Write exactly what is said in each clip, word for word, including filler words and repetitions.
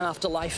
Afterlife?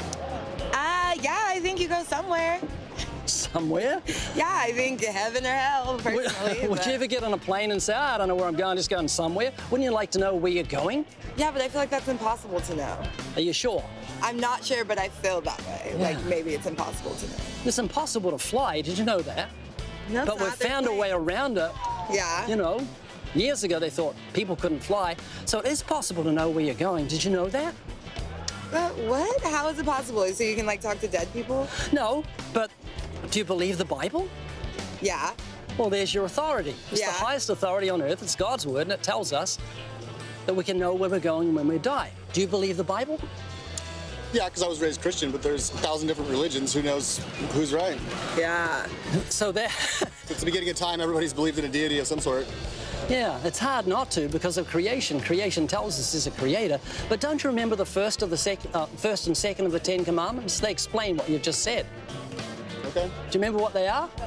Uh, yeah, I think you go somewhere. Somewhere? Yeah, I think heaven or hell, personally. Would, would but... you ever get on a plane and say, oh, I don't know where I'm going, just going somewhere? Wouldn't you like to know where you're going? Yeah, but I feel like that's impossible to know. Are you sure? I'm not sure, but I feel that way. Yeah. Like, maybe it's impossible to know. It's impossible to fly, did you know that? No, but we've found a way around it. Yeah. You know, years ago they thought people couldn't fly, so it is possible to know where you're going. Did you know that? But what? How is it possible? So you can, like, talk to dead people? No, but do you believe the Bible? Yeah. Well, there's your authority. It's yeah. the highest authority on earth. It's God's word, and it tells us that we can know where we're going when we die. Do you believe the Bible? Yeah, because I was raised Christian, but there's a thousand different religions. Who knows who's right? Yeah. So there... Since the beginning of time, everybody's believed in a deity of some sort. Yeah, it's hard not to because of creation. Creation tells us there's a creator. But don't you remember the first of the sec uh, first and second of the Ten Commandments? They explain what you've just said. Okay. Do you remember what they are?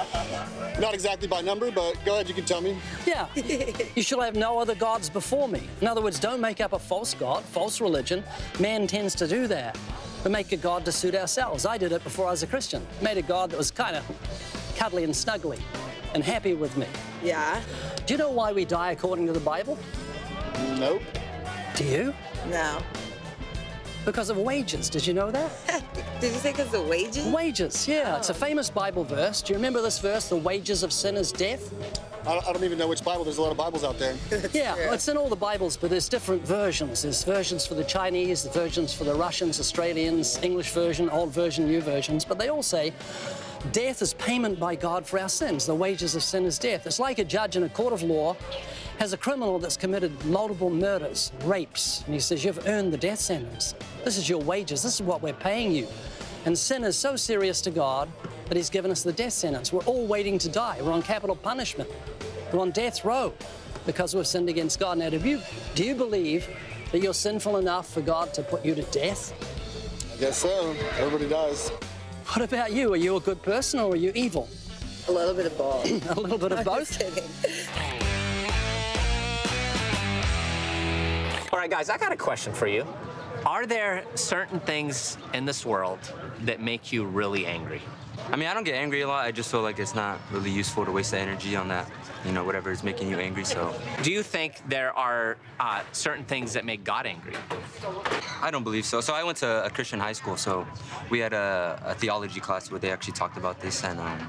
Not exactly by number, but go ahead, you can tell me. Yeah. You shall have no other gods before me. In other words, don't make up a false god, false religion. Man tends to do that. We make a god to suit ourselves. I did it before I was a Christian. Made a god that was kind of cuddly and snuggly and happy with me. Yeah. Do you know why we die according to the Bible? Nope. Do you? No. Because of wages. Did you know that? Did you say because of wages? Wages, yeah. Oh. It's a famous Bible verse. Do you remember this verse, the wages of sin is death? I don't, I don't even know which Bible. There's a lot of Bibles out there. Yeah, well, it's in all the Bibles, but there's different versions. There's versions for the Chinese, versions for the Russians, Australians, English version, old version, new versions. But they all say death is payment by God for our sins. The wages of sin is death. It's like a judge in a court of law has a criminal that's committed multiple murders, rapes, and he says, you've earned the death sentence. This is your wages. This is what we're paying you. And sin is so serious to God that he's given us the death sentence. We're all waiting to die. We're on capital punishment. We're on death row because we've sinned against God. Now, do you, do you believe that you're sinful enough for God to put you to death? I guess so. Everybody does. What about you? Are you a good person or are you evil? A little bit of both. A little bit of I'm both? just kidding. All right, guys, I got a question for you. Are there certain things in this world that make you really angry? I mean, I don't get angry a lot. I just feel like it's not really useful to waste the energy on that, you know, whatever is making you angry, so. Do you think there are uh, certain things that make God angry? I don't believe so. So I went to a Christian high school, so we had a, a theology class where they actually talked about this, and um,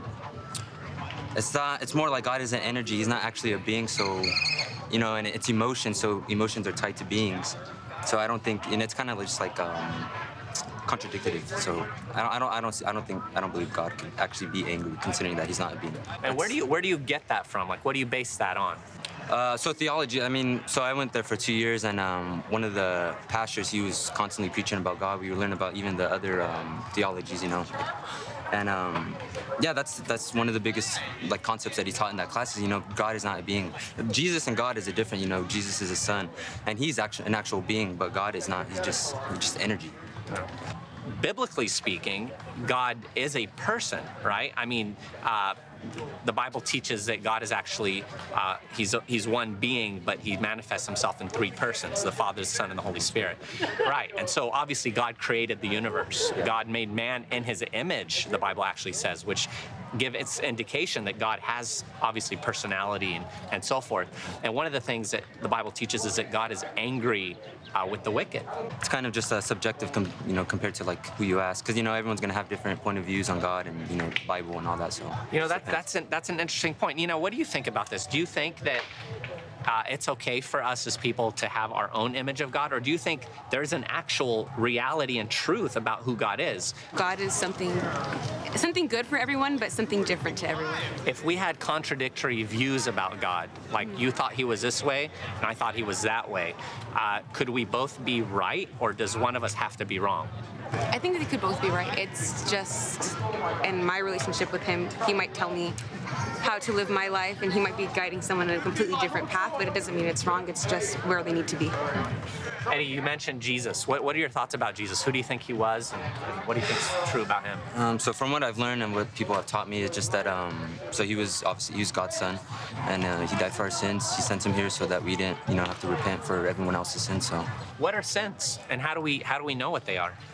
it's not, it's more like God is an energy. He's not actually a being, so, you know, and it's emotion, so emotions are tied to beings. So I don't think, and it's kind of just like um, contradictory. So I don't, I don't, I don't, I don't think, I don't believe God can actually be angry, considering that He's not a being. And where do you, where do you get that from? Like, what do you base that on? Uh, so theology, I mean, so I went there for two years, and um, one of the pastors, he was constantly preaching about God. We were learning about even the other um, theologies, you know. And um, yeah, that's that's one of the biggest like concepts that he taught in that class is, you know, God is not a being. Jesus and God is a different, you know, Jesus is a son, and he's actually an actual being, but God is not. He's just he's just energy. Biblically speaking, God is a person, right? I mean, uh, the Bible teaches that God is actually, uh, he's, he's one being, but he manifests himself in three persons, the Father, the Son, and the Holy Spirit. Right, and so obviously God created the universe. God made man in his image, the Bible actually says, which give its indication that God has obviously personality and, and so forth. And one of the things that the Bible teaches is that God is angry uh, with the wicked. It's kind of just a subjective, com you know, compared to like who you ask, because you know everyone's gonna have different point of views on God and you know the Bible and all that. So you know that that's an, that's an interesting point. You know, what do you think about this? Do you think that Uh, it's okay for us as people to have our own image of God, or do you think there's an actual reality and truth about who God is? God is something something good for everyone, but something different to everyone. If we had contradictory views about God, like you thought he was this way and I thought he was that way, uh, could we both be right, or does one of us have to be wrong? I think they could both be right. It's just in my relationship with him, he might tell me how to live my life, and he might be guiding someone in a completely different path, but it doesn't mean it's wrong. It's just where they need to be. Eddie, you mentioned Jesus. What, what are your thoughts about Jesus? Who do you think he was, and, and what do you think is true about him? Um, so from what I've learned and what people have taught me, it's just that um, so he was obviously he was God's son, and uh, he died for our sins. He sent him here so that we didn't, you know, have to repent for everyone else's sins. So What are sins, and how do we how do we know what they are?